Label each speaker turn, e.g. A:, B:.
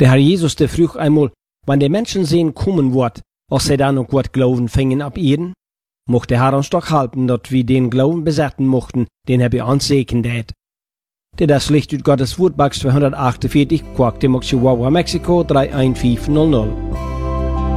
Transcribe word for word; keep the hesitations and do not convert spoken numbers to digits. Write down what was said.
A: Der Herr Jesus, der frug einmal, wann der Menschen sehen kommen wird, als sie dann noch Gott glauben fingen ab Erden, mocht der Herr uns doch halten, dass wir den Glauben besetzen mochten, den er bei uns segnet hat. Der das Licht ut Gottes Wort, Box zweihundertachtundvierzig, Quack, Chihuahua, Mexiko, drei eins fünf null null.